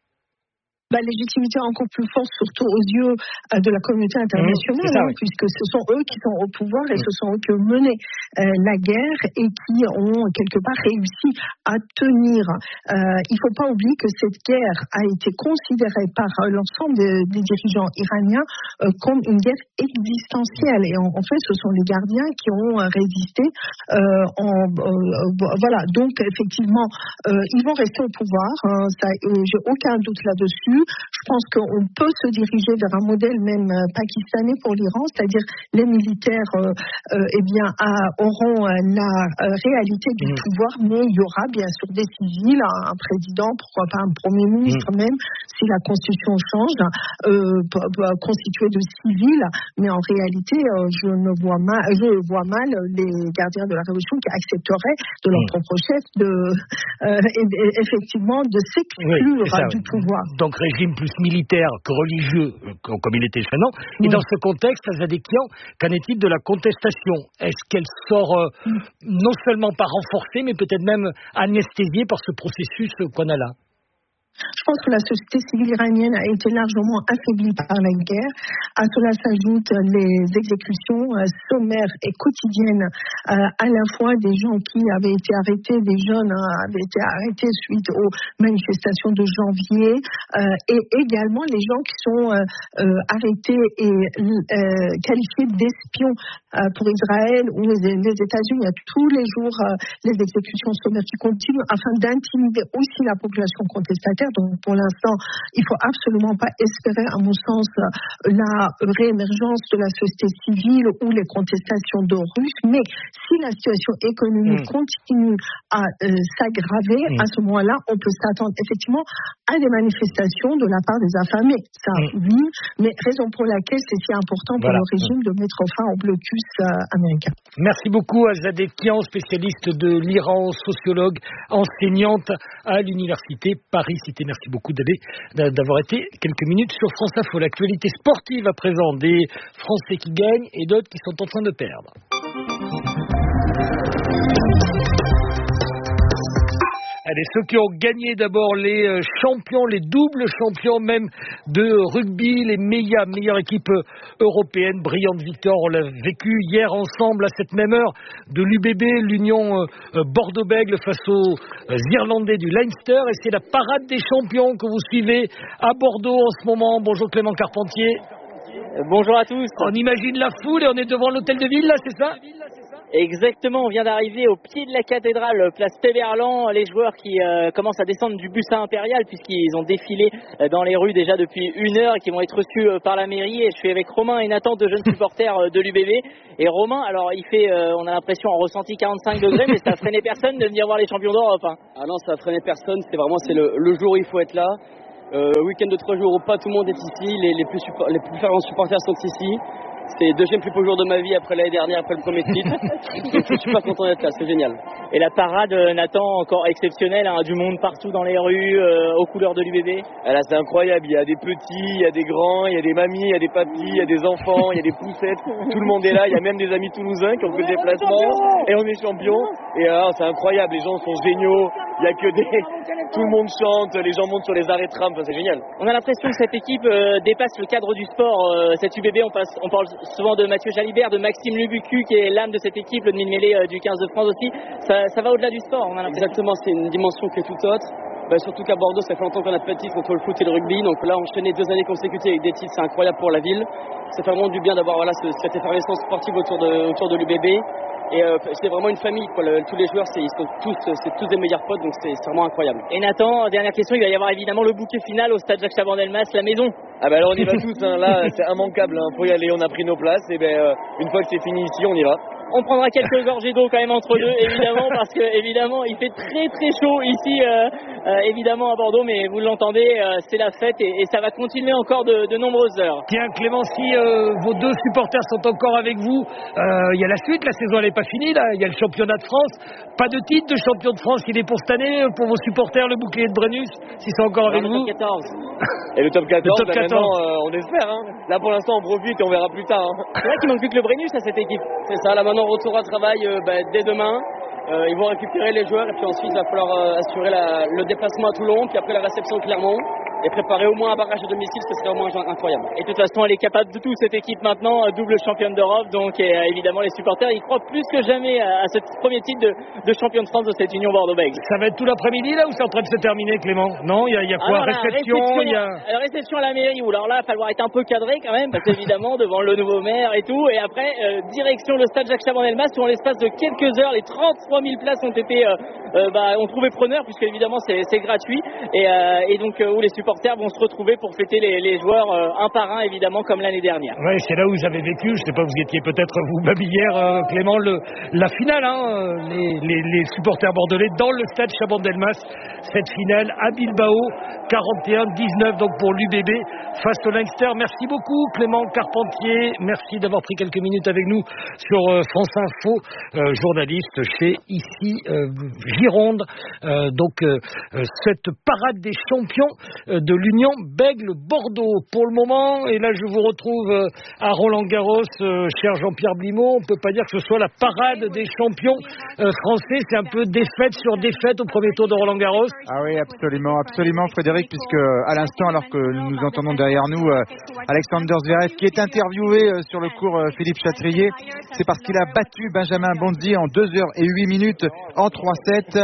Bah, légitimité encore plus forte, surtout aux yeux euh, de la communauté internationale, mmh, ça, hein, oui. puisque ce sont eux qui sont au pouvoir et mmh. ce sont eux qui ont mené euh, la guerre et qui ont quelque part réussi à tenir. Euh, il ne faut pas oublier que cette guerre a été considérée par euh, l'ensemble des, des dirigeants iraniens euh, comme une guerre existentielle. Et en, en fait, ce sont les gardiens qui ont euh, résisté. Euh, en, euh, voilà. Donc, effectivement, euh, ils vont rester au pouvoir. Hein, ça, euh, j'ai aucun doute là-dessus. Je pense qu'on peut se diriger vers un modèle même euh, pakistanais pour l'Iran, c'est-à-dire les militaires euh, euh, eh bien, à, auront euh, la euh, réalité du mmh. pouvoir, mais il y aura bien sûr des civils, un, un président, pourquoi pas un premier ministre mmh. même, si la constitution change, euh, p- p- constitué de civils, mais en réalité, euh, je ne vois mal, je vois mal les gardiens de la révolution qui accepteraient de leur mmh. propre chef de, euh, et, et, effectivement, de s'exclure oui, ça, du oui. pouvoir. Donc, régime plus militaire que religieux, comme il était maintenant. Et mmh. dans ce contexte, Azadekian, qu'en est-il de la contestation? Est-ce qu'elle sort euh, mmh. non seulement pas renforcée, mais peut-être même anesthésiée par ce processus qu'on a là? Je pense que la société civile iranienne a été largement affaiblie par la guerre. À cela s'ajoutent les exécutions euh, sommaires et quotidiennes euh, à la fois des gens qui avaient été arrêtés, des jeunes hein, avaient été arrêtés suite aux manifestations de janvier euh, et également les gens qui sont euh, euh, arrêtés et euh, qualifiés d'espions euh, pour Israël ou les, les États-Unis. Il y a tous les jours euh, les exécutions sommaires qui continuent afin d'intimider aussi la population contestataire. supporters. Donc pour l'instant, il faut absolument pas espérer, à mon sens, la réémergence de la société civile ou les contestations de Russes. Mais si la situation économique mmh. continue à euh, s'aggraver, mmh. à ce moment-là, on peut s'attendre effectivement à des manifestations de la part des affamés. Ça, mmh. oui, mais raison pour laquelle c'est si important pour voilà. le régime de mettre fin au blocus euh, américain. Merci beaucoup Azadeh Kian, spécialiste de l'Iran, sociologue, enseignante à l'université Paris-Cité. Merci beaucoup d'avoir été quelques minutes sur France Info. L'actualité sportive à présent, des Français qui gagnent et d'autres qui sont en train de perdre. Allez, ceux qui ont gagné d'abord, les champions, les doubles champions même de rugby, les meilleures, meilleures équipes européennes, brillante victoire, on l'a vécu hier ensemble à cette même heure de l'U B B, l'Union Bordeaux-Bègles face aux Irlandais du Leinster, et c'est la parade des champions que vous suivez à Bordeaux en ce moment. Bonjour Clément Carpentier. Bonjour à tous. On imagine la foule et on est devant l'hôtel de ville là, c'est ça ? Exactement, on vient d'arriver au pied de la cathédrale, place Péberlan, les joueurs qui euh, commencent à descendre du bus impérial puisqu'ils ont défilé euh, dans les rues déjà depuis une heure et qui vont être reçus euh, par la mairie. Et je suis avec Romain et Nathan, deux jeunes supporters euh, de l'U B B. Et Romain, alors il fait, euh, on a l'impression en ressenti quarante-cinq degrés, mais ça a freiné personne de venir voir les champions d'Europe. Hein. Ah non, ça a freiné personne, c'est vraiment c'est le, le jour où il faut être là. Euh, week-end de trois jours où pas tout le monde est ici, les, les plus support, les plus fervents supporters sont ici. C'est le deuxième plus beau jour de ma vie après l'année dernière, après le premier titre. Donc je suis pas content d'être là, c'est génial. Et la parade, Nathan, encore exceptionnelle, hein, du monde partout dans les rues, euh, aux couleurs de l'U B B. Ah là, c'est incroyable, il y a des petits, il y a des grands, il y a des mamies, il y a des papis, il y a des enfants, il y a des poussettes. Tout le monde est là, il y a même des amis toulousains qui ont fait le déplacement. Et on est champions. Et alors, c'est incroyable, les gens sont géniaux. Il y a que des... Tout le monde chante, les gens montent sur les arrêts de tram, enfin, c'est génial. On a l'impression que cette équipe euh, dépasse le cadre du sport. Euh, cette U B B, on, passe, on parle souvent de Mathieu Jalibert, de Maxime Lubucu, qui est l'âme de cette équipe, le demi-mêlée euh, du quinze de France aussi. Ça, ça va au-delà du sport, on a l'impression. Exactement, c'est une dimension qui est tout autre. Bah, surtout qu'à Bordeaux, ça fait longtemps qu'on a pas de titre entre le foot et le rugby. Donc là, enchaîner deux années consécutives avec des titres, c'est incroyable pour la ville. Ça fait vraiment du bien d'avoir voilà, ce, cette effervescence sportive autour de, autour de l'U B B. Et euh, c'est vraiment une famille, quoi. Le, tous les joueurs, c'est, ils sont tous, c'est tous des meilleurs potes, donc c'est, c'est vraiment incroyable. Et Nathan, dernière question, il va y avoir évidemment le bouquet final au stade Jacques Chaban-Delmas, la maison. Ah bah alors on y va tous, hein. Là c'est immanquable, hein. Faut y aller, on a pris nos places, et ben euh, une fois que c'est fini ici, on y va. On prendra quelques gorgées d'eau quand même entre deux, évidemment, parce que évidemment il fait très très chaud ici, euh, euh, évidemment à Bordeaux, mais vous l'entendez, euh, c'est la fête et, et ça va continuer encore de, de nombreuses heures. Tiens Clément, si euh, vos deux supporters sont encore avec vous, il euh, y a la suite, la saison elle n'est pas finie, là, il y a le championnat de France, pas de titre de champion de France, il est pour cette année, pour vos supporters, le bouclier de Brennus, s'ils sont encore avec le vous. Top quatorze. Et le top quatorze, le top quatorze. Bah maintenant, euh, on espère, hein. Là pour l'instant on profite et on verra plus tard. Hein. C'est vrai qu'il manque plus que le Brennus à cette équipe. C'est ça, là maintenant retour à travail. Euh, bah, dès demain, euh, ils vont récupérer les joueurs et puis ensuite il va falloir euh, assurer la, le déplacement à Toulon, puis après la réception de Clermont et préparer au moins un barrage à domicile, ce serait au moins incroyable. Et de toute façon, elle est capable de tout cette équipe maintenant, double championne d'Europe, donc et, euh, évidemment les supporters, ils croient plus que jamais à, à ce premier titre de, de champion de France de cette Union Bordeaux-Bègles. Ça va être tout l'après-midi là ou c'est en train de se terminer, Clément? Non, il y, y a quoi? Alors, réception, réception, y a... la réception à la mairie, où alors là, il va falloir être un peu cadré quand même, parce qu'évidemment, devant le nouveau maire et tout, et après, euh, direction le stade Jacques Chaban-Delmas, où en l'espace de quelques heures, les trente-trois mille places ont été, euh, euh, bah, ont trouvé preneur, puisque évidemment c'est, c'est gratuit, et, euh, et donc euh, où les supporters vont se retrouver pour fêter les, les joueurs euh, un par un, évidemment, comme l'année dernière. Oui, c'est là où vous avez vécu, je sais pas, vous étiez peut-être vous-même hier, euh, Clément, le, la finale, hein, les, les, les supporters bordelais dans le stade Chaban-Delmas, cette finale à Bilbao, quarante et un dix-neuf donc pour l'U B B face au Leinster. Merci beaucoup Clément Carpentier, merci d'avoir pris quelques minutes avec nous sur euh, France Info, euh, journaliste chez ici euh, Gironde. Euh, donc euh, cette parade des champions euh, de l'Union Bègles-Bordeaux pour le moment, et là je vous retrouve euh, à Roland-Garros, euh, cher Jean-Pierre Blimaud. On ne peut pas dire que ce soit la parade des champions euh, français, c'est un peu défaite sur défaite au premier tour de Roland-Garros. Ah oui, absolument, absolument Frédéric, puisque à l'instant, alors que nous entendons derrière nous euh, Alexander Zverev qui est interviewé euh, sur le cours euh, Philippe Chatrier, c'est parce qu'il a battu Benjamin Bonzi en deux heures et huit minutes en trois sept.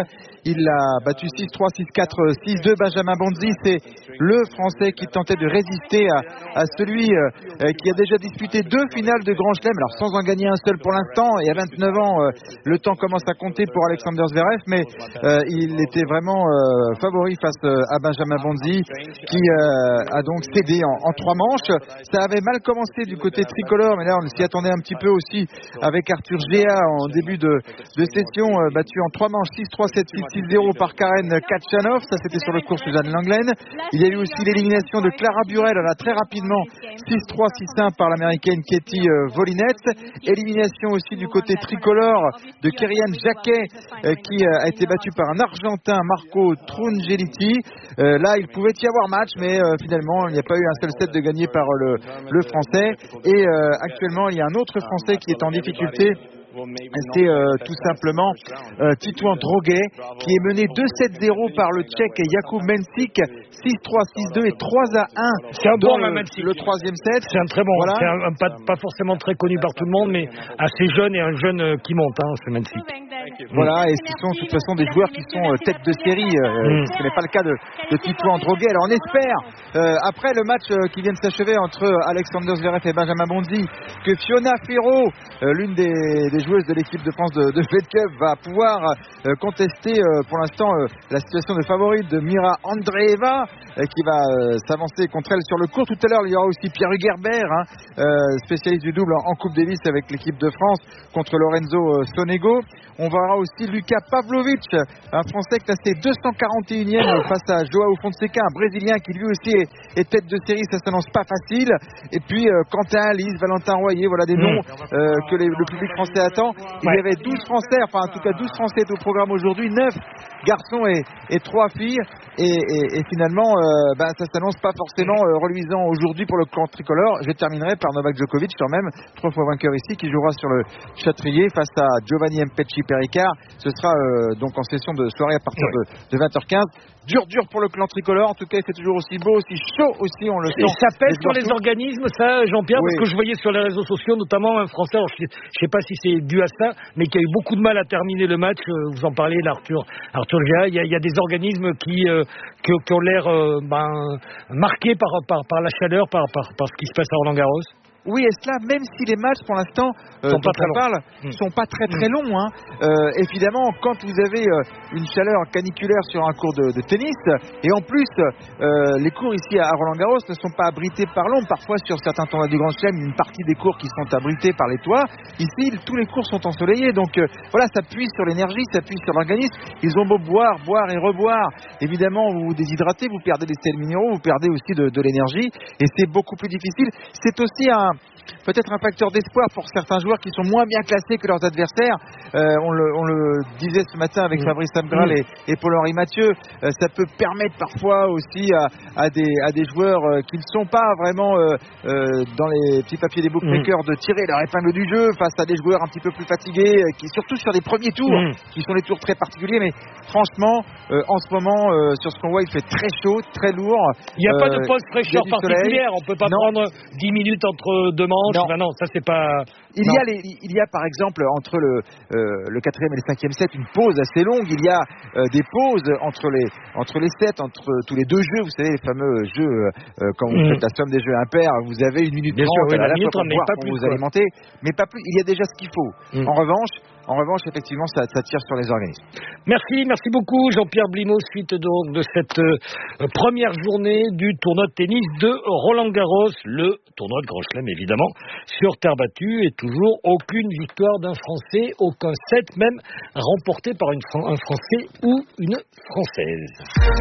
Il l'a battu six trois, six quatre, six deux. Benjamin Bonzi, c'est le Français qui tentait de résister à, à celui euh, qui a déjà disputé deux finales de Grand Chelem, alors sans en gagner un seul pour l'instant. Et à vingt-neuf ans, euh, le temps commence à compter pour Alexander Zverev, mais euh, il était vraiment euh, favori face euh, à Benjamin Bonzi, qui euh, a donc cédé en, en trois manches. Ça avait mal commencé du côté tricolore, mais là on s'y attendait un petit peu aussi avec Arthur Géa en début de, de session, euh, battu en trois manches six trois, sept six, six zéro par Karen Khachanov. Ça c'était sur le cours Suzanne Langlaine. Il y a eu aussi l'élimination de Clara Burel, là très rapidement, six trois, six un par l'américaine Katie euh, Volinette. Élimination aussi du côté tricolore de Kerian Jacquet, euh, qui euh, a été battu par un Argentin, Marco Trungeliti. Euh, là, il pouvait y avoir match, mais euh, finalement, il n'y a pas eu un seul set de gagné par le, le Français. Et euh, actuellement, il y a un autre Français qui est en difficulté. C'est euh, tout simplement euh, Titouan Droguet, qui est mené deux sept zéro par le Tchèque Jakub Mensik, six trois, six deux et trois à un. C'est un bon le, le troisième set. C'est un très bon, voilà. C'est un, un, pas, pas forcément très connu par tout le monde, mais assez jeune et un jeune euh, qui monte, hein, ce Mensik. Voilà, et ce sont de toute façon des joueurs qui sont euh, tête de série, euh, mm. ce qui n'est pas le cas de, de Titouan Droguet. Alors on espère, euh, après le match euh, qui vient de s'achever entre Alexander Zverev et Benjamin Bonzi, que Fiona Ferro, euh, l'une des, des joueuses de l'équipe de France de, de Fed Cup, va pouvoir euh, contester euh, pour l'instant euh, la situation de favorite de Mira Andreeva, euh, qui va euh, s'avancer contre elle sur le court. Tout à l'heure, il y aura aussi Pierre Hugerbert, hein, euh, spécialiste du double en, en Coupe Davis avec l'équipe de France contre Lorenzo euh, Sonego. On verra aussi Lucas Pavlovic, un Français classé deux cent quarante et unième face à Joao Fonseca, un Brésilien qui lui aussi est, est tête de série. Ça s'annonce pas facile. Et puis euh, Quentin Alice, Valentin Royer, voilà des noms euh, que les, le public français attend. Il y avait douze Français, enfin en tout cas douze Français au programme aujourd'hui, neuf garçons et, et trois filles. Et, et, et finalement, euh, bah, ça s'annonce pas forcément euh, reluisant aujourd'hui pour le clan tricolore. Je terminerai par Novak Djokovic, quand même, trois fois vainqueur ici, qui jouera sur le Châtrier face à Giovanni Mpecci Pericard. Ce sera euh, donc en session de soirée à partir de, de vingt heures quinze. Dur, dur pour le clan tricolore. En tout cas, il fait toujours aussi beau, aussi chaud aussi, on le sent. Et ça pèse sur les organismes, ça, Jean-Pierre, oui. Parce que je voyais sur les réseaux sociaux, notamment un Français, alors je ne sais pas si c'est dû à ça, mais qui a eu beaucoup de mal à terminer le match. Vous en parlez, là, Arthur, Arthur Géa. Il y, a, il y a des organismes qui, euh, qui, qui ont l'air euh, ben, marqués par, par, par la chaleur, par, par, par ce qui se passe à Roland-Garros. Oui, et cela, même si les matchs, pour l'instant, euh, sont pas très on parle, mmh. sont pas très très longs. Hein. Euh, évidemment, quand vous avez euh, une chaleur caniculaire sur un cours de, de tennis, et en plus, euh, les cours ici à Roland-Garros ne sont pas abrités par l'ombre. Parfois, sur certains tournois du Grand Chelem, une partie des cours qui sont abrités par les toits. Ici, tous les cours sont ensoleillés. Donc euh, voilà, ça puise sur l'énergie, ça puise sur l'organisme. Ils ont beau boire, boire et reboire. Évidemment, vous vous déshydratez, vous perdez des sels minéraux, vous perdez aussi de, de l'énergie. Et c'est beaucoup plus difficile. C'est aussi un... peut-être un facteur d'espoir pour certains joueurs qui sont moins bien classés que leurs adversaires. Euh, on, le, on le disait ce matin avec mmh. Fabrice Amgral mmh. et, et Paul-Henri Mathieu. Euh, ça peut permettre parfois aussi à, à, des, à des joueurs euh, qui ne sont pas vraiment euh, euh, dans les petits papiers des bookmakers mmh. de tirer leur épingle du jeu face à des joueurs un petit peu plus fatigués, euh, qui surtout sur les premiers tours, mmh. qui sont des tours très particuliers. Mais franchement, euh, en ce moment, euh, sur ce qu'on voit, il fait très chaud, très lourd. Il n'y a euh, pas de pause fraîcheur particulière. On ne peut pas non. prendre dix minutes entre deux manches. Non, ben non ça c'est pas... Il y, a les, il y a par exemple entre le, euh, le quatrième et le cinquième set une pause assez longue. Il y a euh, des pauses entre les, entre les sets, entre tous les deux jeux. Vous savez, les fameux jeux, euh, quand vous mmh. faites la somme des jeux impairs, vous avez une minute Bien trente sûr, oui, à la minute, fois pour, mais pas pour plus, vous quoi. alimenter. Mais pas plus, il y a déjà ce qu'il faut. Mmh. En revanche, En revanche, effectivement, ça, ça tire sur les organismes. Merci, merci beaucoup Jean-Pierre Blimaud, suite donc de cette euh, première journée du tournoi de tennis de Roland-Garros, le tournoi de Grand Chelem évidemment, sur terre battue, et toujours aucune victoire d'un Français, aucun set même remporté par une, un Français ou une Française.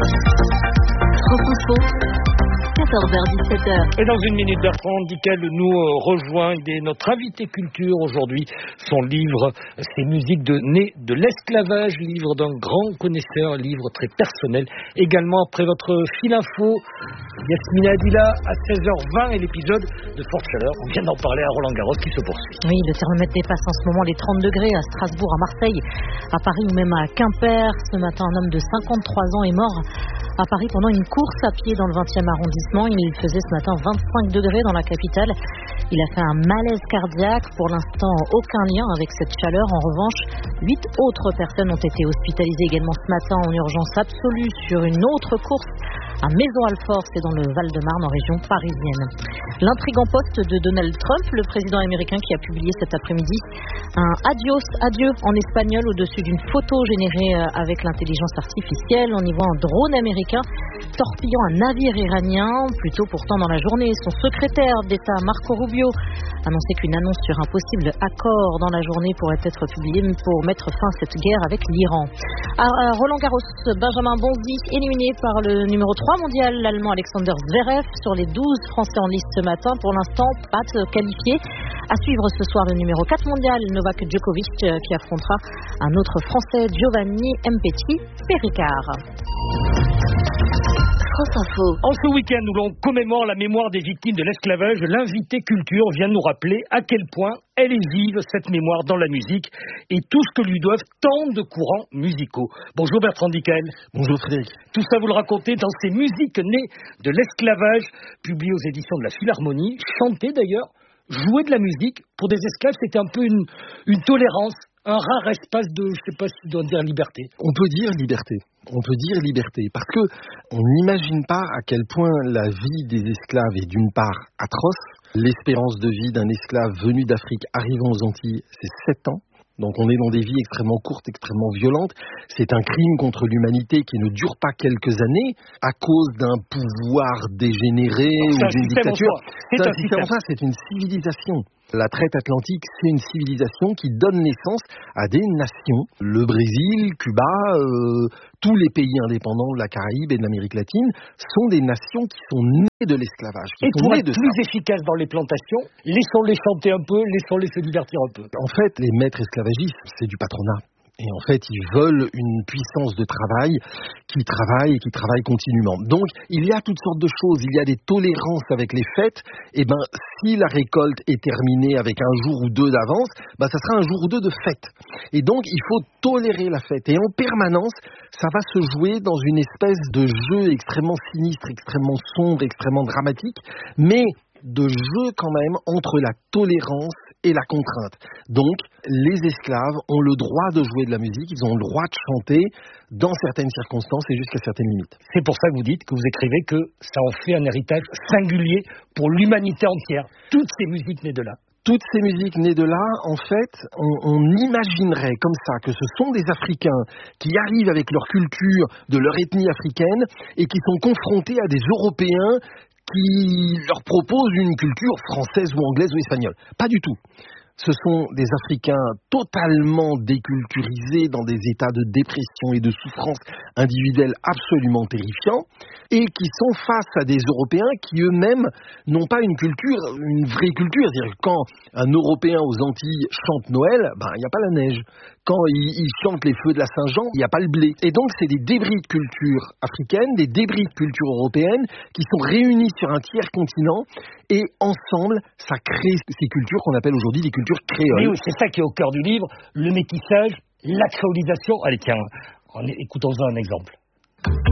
quatorze heures dix-sept heures. Et dans une minute, Bertrand Dickel nous rejoint. Il est notre invité culture aujourd'hui. Son livre, c'est Musique de nez de l'esclavage, livre d'un grand connaisseur, livre très personnel. Également, après votre fil info, Yasmina Adila à seize heures vingt et l'épisode de Forte Chaleur. On vient d'en parler à Roland-Garros qui se poursuit. Oui, le thermomètre dépasse en ce moment les trente degrés à Strasbourg, à Marseille, à Paris ou même à Quimper. Ce matin, un homme de cinquante-trois ans est mort À Paris, pendant une course à pied dans le vingtième arrondissement, il faisait ce matin vingt-cinq degrés dans la capitale. Il a fait un malaise cardiaque. Pour l'instant, aucun lien avec cette chaleur. En revanche, huit autres personnes ont été hospitalisées également ce matin en urgence absolue sur une autre course à Maison-Alfort, c'est dans le Val-de-Marne, en région parisienne. L'intrigant poste de Donald Trump, le président américain qui a publié cet après-midi un adios, adieu en espagnol au-dessus d'une photo générée avec l'intelligence artificielle. On y voit un drone américain torpillant un navire iranien. Plus tôt pourtant dans la journée, son secrétaire d'État Marco Rubio annonçait qu'une annonce sur un possible accord dans la journée pourrait être publiée pour mettre fin à cette guerre avec l'Iran. À Roland Garros, Benjamin Bonzi éliminé par le numéro trois mondial, l'Allemand Alexander Zverev, sur les douze Français en liste ce matin. Pour l'instant, pas qualifié. À suivre ce soir le numéro quatre mondial, Novak Djokovic, qui affrontera un autre Français, Giovanni Mpeti Péricard. En ce week-end où l'on commémore la mémoire des victimes de l'esclavage, l'invité culture vient nous rappeler à quel point elle est vive, cette mémoire, dans la musique et tout ce que lui doivent tant de courants musicaux. Bonjour Bertrand Dickel. Bonjour Frédéric. Tout ça, vous le racontez dans ces musiques nées de l'esclavage, publiées aux éditions de la Philharmonie, chantées d'ailleurs. Jouer de la musique, pour des esclaves, c'était un peu une, une tolérance, un rare espace de, je ne sais pas si on doit dire liberté. On peut dire liberté. On peut dire liberté, parce que on n'imagine pas à quel point la vie des esclaves est d'une part atroce. L'espérance de vie d'un esclave venu d'Afrique arrivant aux Antilles, c'est sept ans. Donc on est dans des vies extrêmement courtes, extrêmement violentes. C'est un crime contre l'humanité qui ne dure pas quelques années à cause d'un pouvoir dégénéré ou d'une dictature. C'est un système en soi, c'est une civilisation. La traite atlantique, c'est une civilisation qui donne naissance à des nations. Le Brésil, Cuba, euh, tous les pays indépendants de la Caraïbe et de l'Amérique latine sont des nations qui sont nées de l'esclavage. Et pour être plus efficace dans les plantations, laissons-les chanter un peu, laissons-les se divertir un peu. En fait, les maîtres esclavagistes, c'est du patronat. Et en fait, ils veulent une puissance de travail qui travaille et qui travaille continuellement. Donc, il y a toutes sortes de choses. Il y a des tolérances avec les fêtes. Et ben, si la récolte est terminée avec un jour ou deux d'avance, ben, ça sera un jour ou deux de fête. Et donc, il faut tolérer la fête. Et en permanence, ça va se jouer dans une espèce de jeu extrêmement sinistre, extrêmement sombre, extrêmement dramatique, mais de jeu quand même entre la tolérance et la contrainte. Donc, les esclaves ont le droit de jouer de la musique, ils ont le droit de chanter dans certaines circonstances et jusqu'à certaines limites. C'est pour ça que vous dites, que vous écrivez que ça en fait un héritage singulier pour l'humanité entière. Toutes ces musiques nées de là. Toutes ces musiques nées de là, en fait, on, on imaginerait comme ça que ce sont des Africains qui arrivent avec leur culture, de leur ethnie africaine, et qui sont confrontés à des Européens qui leur proposent une culture française ou anglaise ou espagnole. Pas du tout. Ce sont des Africains totalement déculturisés dans des états de dépression et de souffrance individuelle absolument terrifiants et qui sont face à des Européens qui eux-mêmes n'ont pas une culture, une vraie culture. C'est-à-dire que quand un Européen aux Antilles chante Noël, ben il n'y a pas la neige. Quand il, il chante les feux de la Saint-Jean, il n'y a pas le blé. Et donc c'est des débris de culture africaine, des débris de culture européenne qui sont réunis sur un tiers continent et ensemble, ça crée ces cultures qu'on appelle aujourd'hui des cultures créoles. Mais oui, c'est ça qui est au cœur du livre, le métissage, la créolisation. Allez tiens, écoutons-en un exemple.